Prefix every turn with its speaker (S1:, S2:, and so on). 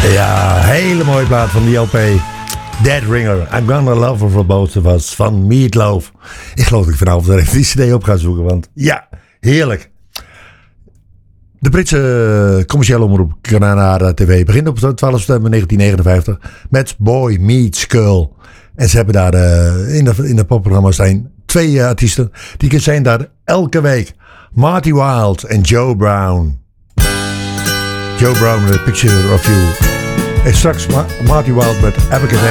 S1: Ja, hele mooie plaat van die LP. Dead Ringer, I'm Gonna Love Her For Both Of Us van Meatloaf. Ik geloof dat ik vanavond er even die cd op ga zoeken, want ja, heerlijk. De Britse commerciële omroep Granada TV begint op 12 september 1959 met Boy Meets Girl. En ze hebben daar in het popprogramma zijn 2 artiesten. Die zijn daar elke week. Marty Wilde en Joe Brown. Joe Brown, A Picture of You. En straks Marty Wilde met Abigail.